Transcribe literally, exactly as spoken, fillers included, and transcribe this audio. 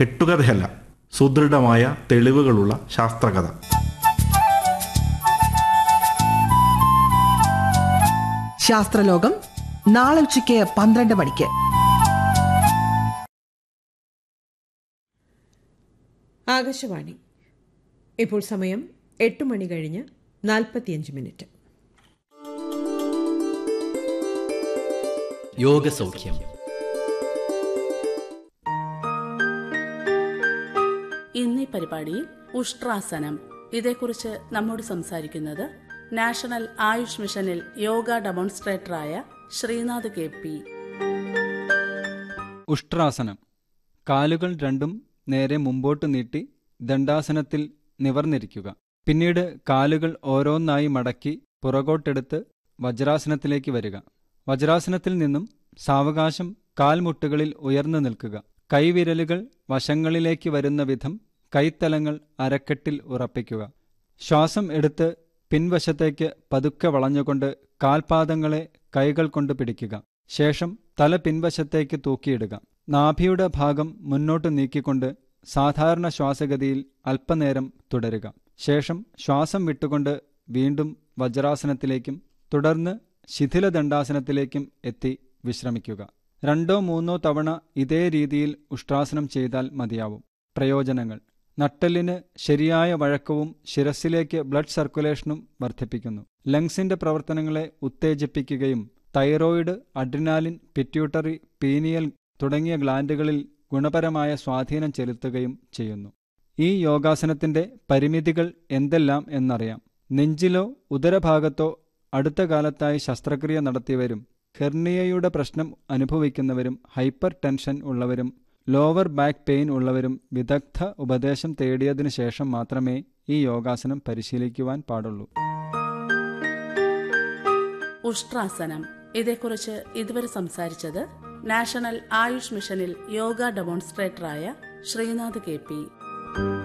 കെട്ടുകഥയല്ല, സുദൃഢമായ തെളിവുകളുള്ള ശാസ്ത്രകഥ. ശാസ്ത്രലോകം നാളെ ഉച്ചയ്ക്ക് പന്ത്രണ്ട് മണിക്ക്. ആകാശവാണി. ഇപ്പോൾ സമയം എട്ട് മണി കഴിഞ്ഞ് നാൽപ്പത്തിയഞ്ച് മിനിറ്റ്. യോഗസൗഖ്യം. ഇന്നീ പരിപാടിയിൽ ഉഷ്ട്രാസനം, ഇതേക്കുറിച്ച് നമ്മോട് സംസാരിക്കുന്നത് നാഷണൽ ആയുഷ് മിഷനിൽ യോഗ ഡെമോൺസ്ട്രേറ്ററായ ശ്രീനാഥ് കെ പി. ഉഷ്ട്രാസനം. കാലുകൾ രണ്ടും നേരെ മുമ്പോട്ട് നീട്ടി ദണ്ഡാസനത്തിൽ നിവർന്നിരിക്കുക. പിന്നീട് കാലുകൾ ഓരോന്നായി മടക്കി പുറകോട്ടെടുത്ത് വജ്രാസനത്തിലേക്ക് വരിക. വജ്രാസനത്തിൽ നിന്നും സാവകാശം കാൽമുട്ടുകളിൽ ഉയർന്നു നിൽക്കുക. കൈവിരലുകൾ വശങ്ങളിലേക്ക് വരുന്ന വിധം കൈത്തലങ്ങൾ അരക്കെട്ടിൽ ഉറപ്പിക്കുക. ശ്വാസം എടുത്ത് പിൻവശത്തേക്ക് പതുക്കെ വളഞ്ഞുകൊണ്ട് കാൽപാദങ്ങളെ കൈകൾ കൊണ്ട് പിടിക്കുക. ശേഷം തല പിൻവശത്തേക്ക് തൂക്കിയിടുക. നാഭിയുടെ ഭാഗം മുന്നോട്ട് നീക്കിക്കൊണ്ട് സാധാരണ ശ്വാസഗതിയിൽ അല്പനേരം തുടരുക. ശേഷം ശ്വാസം വിട്ടുകൊണ്ട് വീണ്ടും വജ്രാസനത്തിലേക്കും തുടർന്ന് ശിഥിലദണ്ഡാസനത്തിലേക്കും എത്തി വിശ്രമിക്കുക. രണ്ടോ മൂന്നോ തവണ ഇതേ രീതിയിൽ ഉഷ്ട്രാസനം ചെയ്താൽ മതിയാവും. പ്രയോജനങ്ങൾ: നട്ടെല്ലിന് ശരിയായ വഴക്കവും ശിരസിലേക്ക് ബ്ലഡ് സർക്കുലേഷനും വർദ്ധിപ്പിക്കുന്നു. ലങ്സിന്റെ പ്രവർത്തനങ്ങളെ ഉത്തേജിപ്പിക്കുകയും തൈറോയിഡ്, അഡ്രിനാലിൻ, പിറ്റ്യൂട്ടറി, പീനിയൽ തുടങ്ങിയ ഗ്ലാൻഡുകളിൽ ഗുണപരമായ സ്വാധീനം ചെലുത്തുകയും ചെയ്യുന്നു. ഈ യോഗാസനത്തിന്റെ പരിമിതികൾ എന്തെല്ലാം എന്നറിയാം. നെഞ്ചിലോ ഉദരഭാഗത്തോ അടുത്ത കാലത്തായി ശസ്ത്രക്രിയ നടത്തിയവരും ഹെർണിയയുടെ പ്രശ്നം അനുഭവിക്കുന്നവരും ഹൈപ്പർ ടെൻഷൻ ഉള്ളവരും ലോവർ ബാക്ക് പെയിൻ ഉള്ളവരും വിദഗ്ധ ഉപദേശം തേടിയതിനു ശേഷം മാത്രമേ ഈ യോഗാസനം പരിശീലിക്കുവാൻ പാടുള്ളൂ. ഉഷ്ട്രാസനം, ഇതേക്കുറിച്ച് ഇതുവരെ സംസാരിച്ചത് നാഷണൽ ആയുഷ് മിഷനിൽ യോഗ ഡെമോൺസ്ട്രേറ്ററായ ശ്രീനാഥ് കെ പി.